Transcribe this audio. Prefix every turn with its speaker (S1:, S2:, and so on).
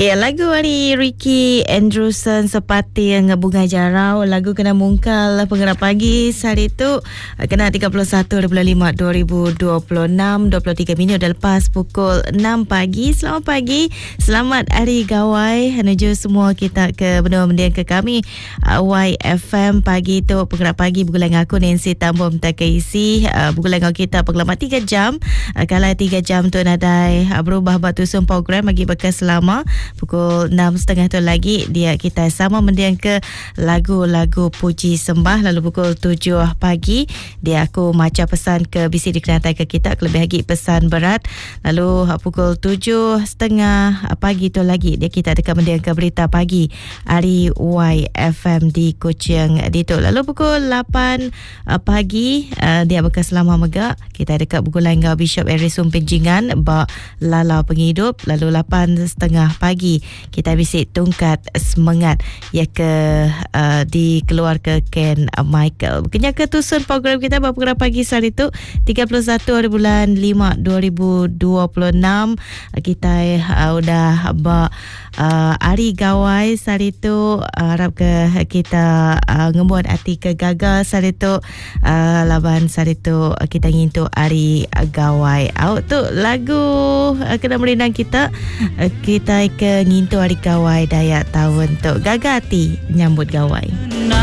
S1: Ya, lagu hari Ricky Andrewson Sepati yang Bunga Jarau, lagu kena mungkal penggerak pagi hari itu kena 31.5 2026, 23 minit dah lepas pukul 6 pagi. Selamat pagi, selamat hari gawai menuju semua kita ke benda-benda ke kami YFM pagi tu penggerak pagi bergulang aku Nancy Tambun tak isi bergulang kita pengalaman 3 jam. Kalau 3 jam tu nadai berubah batusun program bagi bekas selama pukul 6.30 tu lagi dia kita sama mendiang ke lagu-lagu puji sembah. Lalu pukul 7 pagi dia aku macam pesan ke bisi dikenalkan ke kita kelebih lagi pesan berat. Lalu pukul 7.30 pagi tu lagi dia kita dekat mendiang ke berita pagi hari YFM di Kuching Ditu. Lalu pukul 8 pagi dia bekas lama megak kita dekat bergulang dengan Bishop Erisum Penjingan Bak Lala Penghidup. Lalu 8.30 pagi kita bisik tungkat semangat ya ke dikeluar ke Ken Michael. Kena ketusun program kita berprogram pagi hari itu 31 bulan 5 2026 kita udah hari gawai hari itu harap ke kita ngebuat hati ke gagal hari itu laban hari itu kita ngintu hari gawai out tu lagu kena merindang kita kita ke ngintu hari gawai Dayak tahun tu gagal hati nyambut gawai.